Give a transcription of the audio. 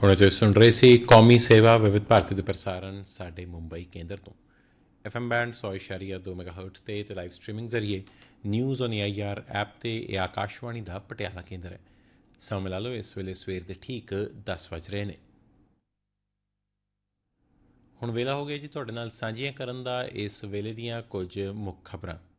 ਹੁਣ ਤੁਸੀਂ ਸੁਣ ਰਹੇ ਸੀ ਕੌਮੀ ਸੇਵਾ ਵਿਵਿਧ ਭਾਰਤੀ ਦੇ ਪ੍ਰਸਾਰਣ ਸਾਡੇ ਮੁੰਬਈ ਕੇਂਦਰ ਤੋਂ FM ਬੈਂਡ 100.2 ਮੈਗਾਹਰਟਜ਼ ਤੇ ਲਾਈਵ ਸਟ੍ਰੀਮਿੰਗ ਜ਼ਰੀਏ ਨਿਊਜ਼ ਔਨ AIR ਐਪ ਤੇ ਇਹ ਆਕਾਸ਼ਵਾਣੀ ਦਾ ਪਟਿਆਲਾ ਕੇਂਦਰ ਹੈ। ਸਮਾਂ ਮਿਲਾ ਲਓ ਇਸ ਵੇਲੇ ਸਵੇਰ ਦੇ ਠੀਕ 10 ਵੱਜ ਰਹੇ ਨੇ। ਹੁਣ ਵੇਲਾ ਹੋ ਗਿਆ ਜੀ ਤੁਹਾਡੇ ਨਾਲ ਸਾਂਝੀਆਂ ਕਰਨ ਦਾ ਇਸ ਵੇਲੇ ਦੀਆਂ ਕੁਝ ਮੁੱਖ ਖਬਰਾਂ।